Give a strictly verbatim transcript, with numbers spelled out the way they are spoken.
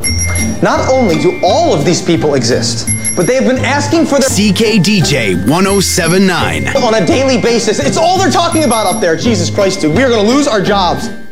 Not only do all of these people exist, but they have been asking for their C K D J one oh seven nine on a daily basis. It's all they're talking about up there. Jesus Christ, dude. We are going to lose our jobs.